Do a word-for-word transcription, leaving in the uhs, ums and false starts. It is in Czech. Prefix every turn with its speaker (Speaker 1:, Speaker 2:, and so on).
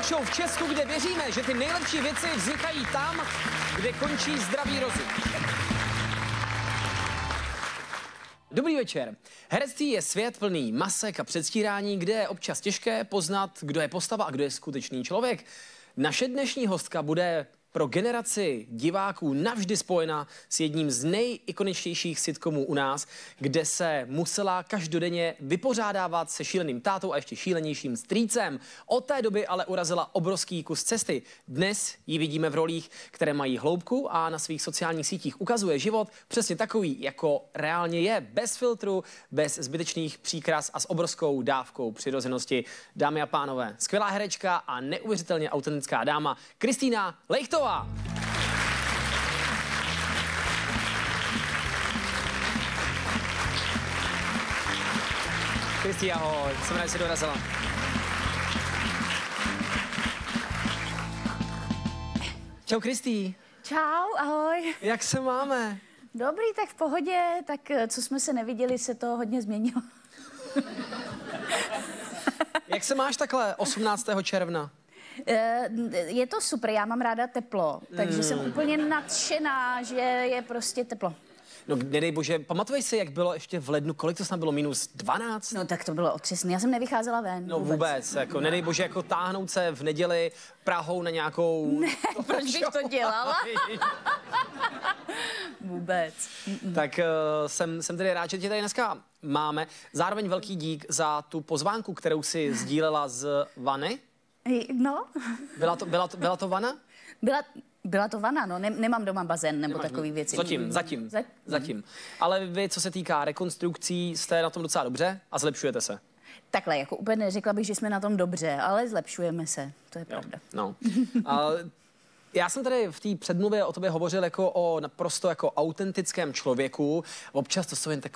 Speaker 1: show v Česku, kde věříme, že ty nejlepší věci vznikají tam, kde končí zdravý rozum. Dobrý večer. Herectví je svět plný masek a předstírání, kde je občas těžké poznat, kdo je postava a kdo je skutečný člověk. Naše dnešní hostka bude pro generaci diváků navždy spojena s jedním z nejikoničtějších sitcomů u nás, kde se musela každodenně vypořádávat se šíleným tátou a ještě šílenějším strýcem. Od té doby ale urazila obrovský kus cesty. Dnes ji vidíme v rolích, které mají hloubku a na svých sociálních sítích ukazuje život přesně takový, jako reálně je. Bez filtru, bez zbytečných příkras a s obrovskou dávkou přirozenosti. Dámy a pánové, skvělá herečka a neuvěřitelně autentická dáma Kristýna Lejchtová. Kristý, ahoj, jsem rád, že jsi dorazila. Čau, Kristý.
Speaker 2: Čau, ahoj.
Speaker 1: Jak se máme?
Speaker 2: Dobrý, tak v pohodě, tak co jsme se neviděli, se to hodně změnilo.
Speaker 1: Jak se máš takhle osmnáctého června?
Speaker 2: Je to super, já mám ráda teplo, takže mm. jsem úplně nadšená, že je prostě teplo.
Speaker 1: No, nedej bože, pamatuješ si, jak bylo ještě v lednu, kolik to snad bylo, minus dvanáct?
Speaker 2: No tak to bylo otřesné, já jsem nevycházela ven.
Speaker 1: No vůbec, vůbec jako nedej bože, jako táhnout se v neděli Prahou na nějakou...
Speaker 2: Ne, proč bych to dělala? Vůbec. Mm-mm.
Speaker 1: Tak uh, jsem, jsem tedy rád, že tě tady dneska máme. Zároveň velký dík za tu pozvánku, kterou si sdílela z vany.
Speaker 2: No.
Speaker 1: Byla to, byla to, byla to vana?
Speaker 2: Byla, byla to vana, no. Ne, nemám doma bazén nebo
Speaker 1: Nemáš,
Speaker 2: takový věci.
Speaker 1: Zatím, zatím,
Speaker 2: Za...
Speaker 1: zatím. Ale vy, co se týká rekonstrukcí, jste na tom docela dobře a zlepšujete se.
Speaker 2: Takhle, jako úplně neřekla bych, že jsme na tom dobře, ale zlepšujeme se, to je
Speaker 1: jo,
Speaker 2: pravda.
Speaker 1: No. A já jsem tady v té předmluvě o tobě hovořil jako o naprosto jako autentickém člověku. Občas to jsou jen tak